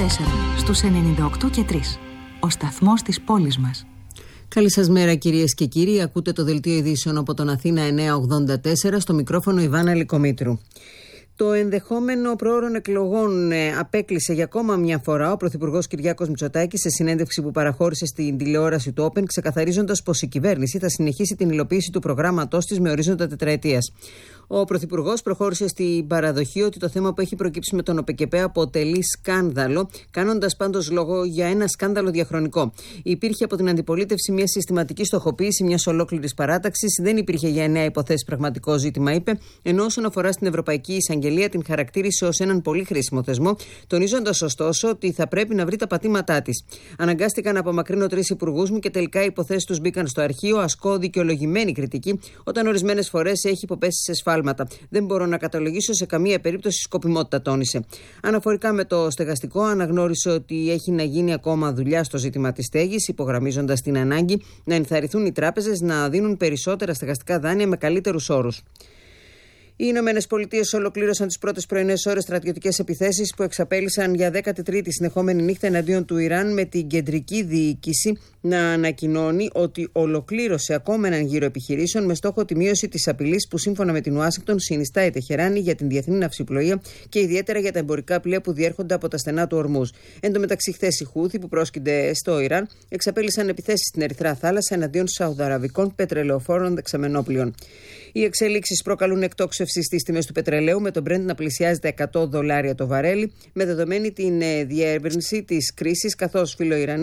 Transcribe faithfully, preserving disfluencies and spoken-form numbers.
τέσσερα στους ενενήντα οκτώ και τρία. Ο σταθμός της πόλης μας. Καλή σας μέρα κυρίες και κύριοι. Ακούτε το δελτίο ειδήσεων από τον Αθήνα εννιακόσια ογδόντα τέσσερα, στο μικρόφωνο Ιβάνα Λικομήτρου. Το ενδεχόμενο προώρων εκλογών απέκλεισε για ακόμα μια φορά ο Πρωθυπουργός Κυριάκος Μητσοτάκης σε συνέντευξη που παραχώρησε στην τηλεόραση του Open, ξεκαθαρίζοντας πως η κυβέρνηση θα συνεχίσει την υλοποίηση του προγράμματός της με ορίζοντα τετραετίας. Ο Πρωθυπουργός προχώρησε στην παραδοχή ότι το θέμα που έχει προκύψει με τον ΟΠΕΚΕΠΕ αποτελεί σκάνδαλο, κάνοντας πάντως λόγο για ένα σκάνδαλο διαχρονικό. Υπήρχε από την αντιπολίτευση μια συστηματική στοχοποίηση μιας ολόκληρης παράταξης, δεν υπήρχε για εννέα υποθέσεις πραγματικό ζήτημα, είπε, ενώ όσον αφορά στην Ευρωπαϊκή Εισαγγελία την χαρακτήρισε ως έναν πολύ χρήσιμο θεσμό, τονίζοντας ωστόσο ότι θα πρέπει να βρει τα πατήματά της. Αναγκάστηκα να απομακρύνω τρεις υπουργούς μου και τελικά οι υποθέσεις τους μπήκαν στο αρχείο, ασκώ δικαιολογημένη κριτική, όταν ορισμένες φορές έχει υποπέσει σε σφάλματα. Δεν μπορώ να καταλογίσω σε καμία περίπτωση σκοπιμότητα, τόνισε. Αναφορικά με το στεγαστικό, αναγνώρισε ότι έχει να γίνει ακόμα δουλειά στο ζήτημα της στέγης, υπογραμμίζοντας την ανάγκη να ενθαρρυνθούν οι τράπεζες να δίνουν περισσότερα στεγαστικά δάνεια με καλύτερους όρους. Οι Ηνωμένες Πολιτείες ολοκλήρωσαν τις πρώτες πρωινές ώρες στρατιωτικές επιθέσεις που εξαπέλυσαν για δέκατη τρίτη συνεχόμενη νύχτα εναντίον του Ιράν, με την κεντρική διοίκηση να ανακοινώνει ότι ολοκλήρωσε ακόμα έναν γύρο επιχειρήσεων με στόχο τη μείωση της απειλής που σύμφωνα με την Ουάσιγκτον συνιστά η Τεχεράνη για την διεθνή ναυσιπλοεία και ιδιαίτερα για τα εμπορικά πλοία που διέρχονται από τα στενά του Ορμούζ. Εν τω μεταξύ, χθες οι Χούθι που πρόσκυνται στο Ιράν εξαπέλυσαν επιθέσεις στην Ερυθρά Θάλασσα εναντίον σαουδαραβικών πετρελαιοφόρων δεξαμενόπλοιων. Οι εξελίξεις προκαλούν εκτόξευση στις τιμές του πετρελαίου, με τον Brent να πλησιάζει τα εκατό δολάρια το βαρέλι, με δεδομένη την διεύρυνση της κρίσης, καθώς φιλοϊρανοί